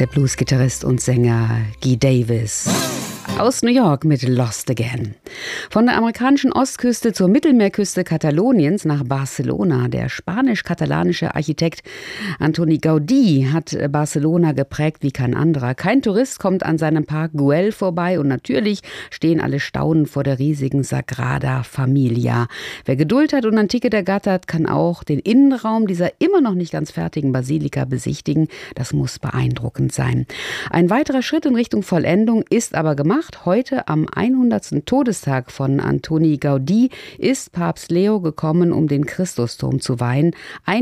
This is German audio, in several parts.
Der Blues-Gitarrist und Sänger Guy Davis aus New York mit Lost Again. Von der amerikanischen Ostküste zur Mittelmeerküste Kataloniens nach Barcelona. Der spanisch-katalanische Architekt Antoni Gaudí hat Barcelona geprägt wie kein anderer. Kein Tourist kommt an seinem Park Güell vorbei und natürlich stehen alle staunend vor der riesigen Sagrada Familia. Wer Geduld hat und ein Ticket ergattert, kann auch den Innenraum dieser immer noch nicht ganz fertigen Basilika besichtigen. Das muss beeindruckend sein. Ein weiterer Schritt in Richtung Vollendung ist aber gemacht. Heute am 100. Todestag von Antoni Gaudí ist Papst Leo gekommen, um den Christusturm zu weihen.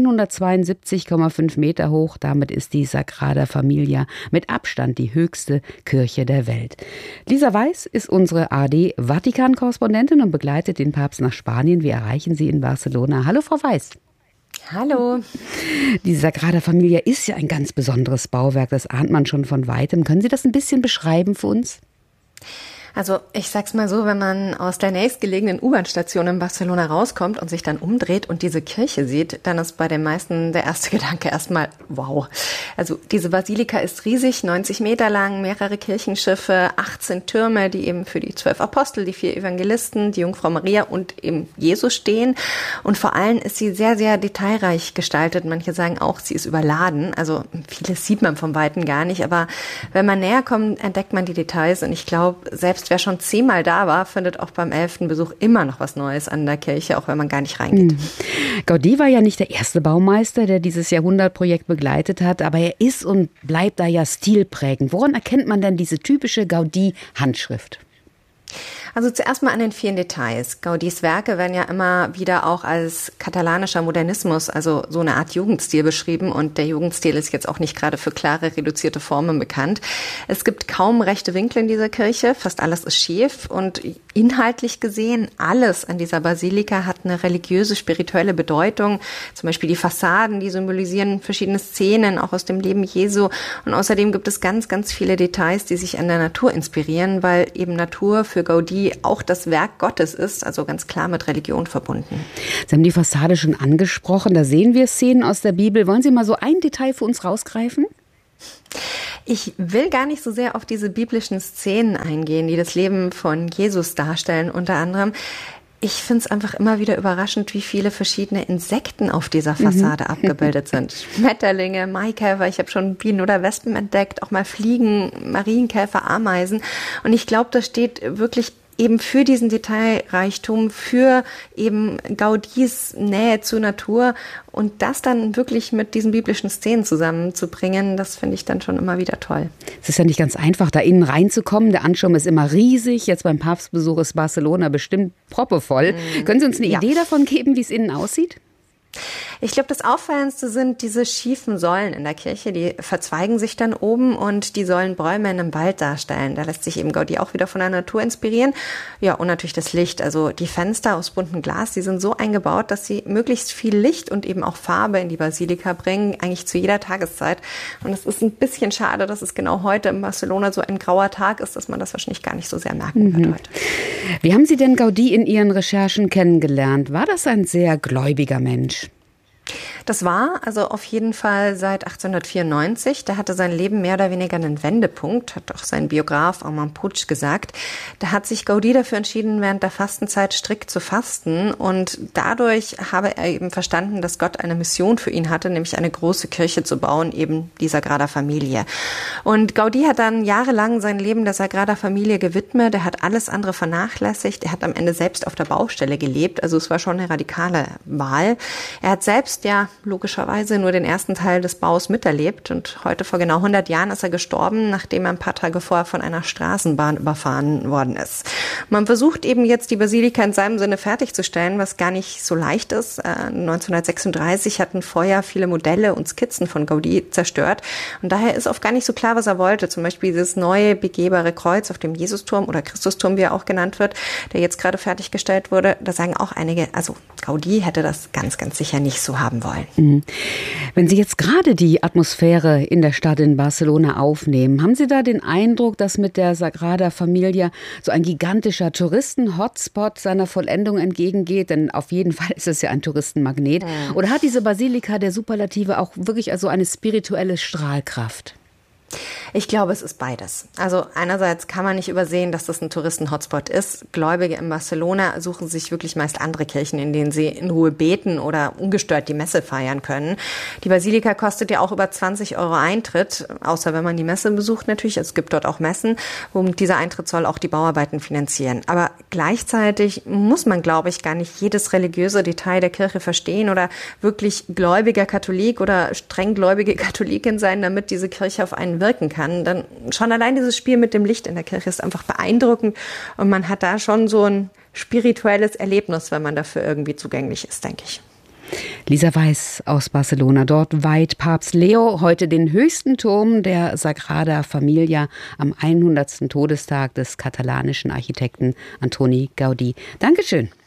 172,5 Meter hoch, damit ist die Sagrada Familia mit Abstand die höchste Kirche der Welt. Lisa Weiß ist unsere ARD-Vatikan-Korrespondentin und begleitet den Papst nach Spanien. Wir erreichen sie in Barcelona. Hallo, Frau Weiß. Hallo. Die Sagrada Familia ist ja ein ganz besonderes Bauwerk, das ahnt man schon von Weitem. Können Sie das ein bisschen beschreiben für uns? Also ich sag's mal so, wenn man aus der nächstgelegenen U-Bahn-Station in Barcelona rauskommt und sich dann umdreht und diese Kirche sieht, dann ist bei den meisten der erste Gedanke erstmal, wow. Also diese Basilika ist riesig, 90 Meter lang, mehrere Kirchenschiffe, 18 Türme, die eben für die 12 Apostel, die 4 Evangelisten, die Jungfrau Maria und eben Jesus stehen. Und vor allem ist sie sehr, sehr detailreich gestaltet. Manche sagen auch, sie ist überladen. Also vieles sieht man vom Weiten gar nicht, aber wenn man näher kommt, entdeckt man die Details. Und ich glaube, selbst wer schon 10-mal da war, findet auch beim 11. Besuch immer noch was Neues an der Kirche, auch wenn man gar nicht reingeht. Gaudí war ja nicht der erste Baumeister, der dieses Jahrhundertprojekt begleitet hat, aber er ist und bleibt da ja stilprägend. Woran erkennt man denn diese typische Gaudí-Handschrift? Also zuerst mal an den vielen Details. Gaudís Werke werden ja immer wieder auch als katalanischer Modernismus, also so eine Art Jugendstil beschrieben. Und der Jugendstil ist jetzt auch nicht gerade für klare, reduzierte Formen bekannt. Es gibt kaum rechte Winkel in dieser Kirche. Fast alles ist schief. Und inhaltlich gesehen, alles an dieser Basilika hat eine religiöse, spirituelle Bedeutung. Zum Beispiel die Fassaden, die symbolisieren verschiedene Szenen, auch aus dem Leben Jesu. Und außerdem gibt es ganz, ganz viele Details, die sich an der Natur inspirieren, weil eben Natur für Gaudí auch das Werk Gottes ist, also ganz klar mit Religion verbunden. Sie haben die Fassade schon angesprochen, da sehen wir Szenen aus der Bibel. Wollen Sie mal so ein Detail für uns rausgreifen? Ich will gar nicht so sehr auf diese biblischen Szenen eingehen, die das Leben von Jesus darstellen, unter anderem. Ich finde es einfach immer wieder überraschend, wie viele verschiedene Insekten auf dieser Fassade abgebildet sind. Schmetterlinge, Maikäfer, ich habe schon Bienen oder Wespen entdeckt, auch mal Fliegen, Marienkäfer, Ameisen. Und ich glaube, das steht wirklich eben für diesen Detailreichtum, für eben Gaudís Nähe zur Natur und das dann wirklich mit diesen biblischen Szenen zusammenzubringen, das finde ich dann schon immer wieder toll. Es ist ja nicht ganz einfach, da innen reinzukommen. Der Ansturm ist immer riesig. Jetzt beim Papstbesuch ist Barcelona bestimmt proppevoll. Können Sie uns eine Idee davon geben, wie es innen aussieht? Ich glaube, das Auffallendste sind diese schiefen Säulen in der Kirche, die verzweigen sich dann oben und die sollen Bäume in einem Wald darstellen. Da lässt sich eben Gaudí auch wieder von der Natur inspirieren. Ja, und natürlich das Licht, also die Fenster aus buntem Glas, die sind so eingebaut, dass sie möglichst viel Licht und eben auch Farbe in die Basilika bringen, eigentlich zu jeder Tageszeit. Und es ist ein bisschen schade, dass es genau heute in Barcelona so ein grauer Tag ist, dass man das wahrscheinlich gar nicht so sehr merken wird heute. Wie haben Sie denn Gaudí in Ihren Recherchen kennengelernt? War das ein sehr gläubiger Mensch? Das war also auf jeden Fall seit 1894. Da hatte sein Leben mehr oder weniger einen Wendepunkt, hat auch sein Biograf Armand Puig gesagt. Da hat sich Gaudí dafür entschieden, während der Fastenzeit strikt zu fasten. Und dadurch habe er eben verstanden, dass Gott eine Mission für ihn hatte, nämlich eine große Kirche zu bauen, eben die Sagrada Familia. Und Gaudí hat dann jahrelang sein Leben der Sagrada Familia gewidmet. Er hat alles andere vernachlässigt. Er hat am Ende selbst auf der Baustelle gelebt. Also es war schon eine radikale Wahl. Er hat selbst ja logischerweise nur den ersten Teil des Baus miterlebt und heute vor genau 100 Jahren ist er gestorben, nachdem er ein paar Tage vorher von einer Straßenbahn überfahren worden ist. Man versucht eben jetzt die Basilika in seinem Sinne fertigzustellen, was gar nicht so leicht ist. 1936 hatten Feuer viele Modelle und Skizzen von Gaudí zerstört und daher ist oft gar nicht so klar, was er wollte. Zum Beispiel dieses neue begehbare Kreuz auf dem Jesusturm oder Christusturm, wie er auch genannt wird, der jetzt gerade fertiggestellt wurde. Da sagen auch einige, also Gaudí hätte das ganz, ganz sicher nicht so haben wollen. Wenn Sie jetzt gerade die Atmosphäre in der Stadt in Barcelona aufnehmen, haben Sie da den Eindruck, dass mit der Sagrada Familia so ein gigantischer Touristen-Hotspot seiner Vollendung entgegengeht? Denn auf jeden Fall ist es ja ein Touristenmagnet. Oder hat diese Basilika der Superlative auch wirklich also eine spirituelle Strahlkraft? Ich glaube, es ist beides. Also einerseits kann man nicht übersehen, dass das ein Touristen-Hotspot ist. Gläubige in Barcelona suchen sich wirklich meist andere Kirchen, in denen sie in Ruhe beten oder ungestört die Messe feiern können. Die Basilika kostet ja auch über 20 € Eintritt, außer wenn man die Messe besucht natürlich. Es gibt dort auch Messen, und dieser Eintritt soll auch die Bauarbeiten finanzieren. Aber gleichzeitig muss man, glaube ich, gar nicht jedes religiöse Detail der Kirche verstehen oder wirklich gläubiger Katholik oder strenggläubige Katholikin sein, damit diese Kirche auf einen wirken kann. Dann schon allein dieses Spiel mit dem Licht in der Kirche ist einfach beeindruckend und man hat da schon so ein spirituelles Erlebnis, wenn man dafür irgendwie zugänglich ist, denke ich. Lisa Weiß aus Barcelona. Dort weiht Papst Leo heute den höchsten Turm der Sagrada Familia am 100. Todestag des katalanischen Architekten Antoni Gaudí. Dankeschön.